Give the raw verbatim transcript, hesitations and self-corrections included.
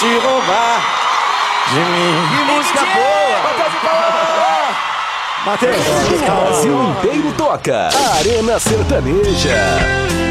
te roubar de mim. Que música boa! Matheus, O Brasil inteiro toca. Arena Sertaneja.